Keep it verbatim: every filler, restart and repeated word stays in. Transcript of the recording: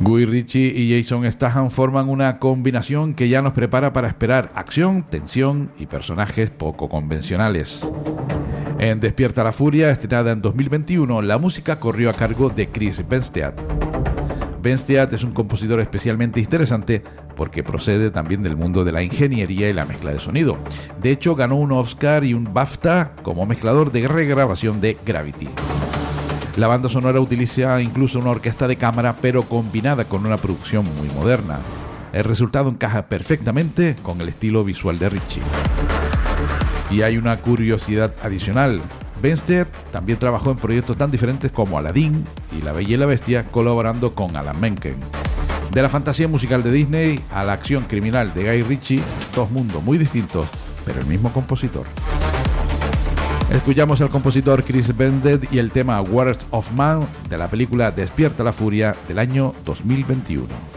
Guy Ritchie y Jason Statham forman una combinación que ya nos prepara para esperar acción, tensión y personajes poco convencionales. En Despierta la Furia, estrenada en dos mil veintiuno, la música corrió a cargo de Chris Bernstein. Bernstein es un compositor especialmente interesante porque procede también del mundo de la ingeniería y la mezcla de sonido. De hecho, ganó un Oscar y un BAFTA como mezclador de regrabación de Gravity. La banda sonora utiliza incluso una orquesta de cámara, pero combinada con una producción muy moderna. El resultado encaja perfectamente con el estilo visual de Ritchie. Y hay una curiosidad adicional. Bernstein también trabajó en proyectos tan diferentes como Aladdin y La Bella y la Bestia, colaborando con Alan Menken. De la fantasía musical de Disney a la acción criminal de Guy Ritchie, dos mundos muy distintos, pero el mismo compositor. Escuchamos al compositor Chris Bernstein y el tema Words of Man de la película Despierta la Furia del año dos mil veintiuno.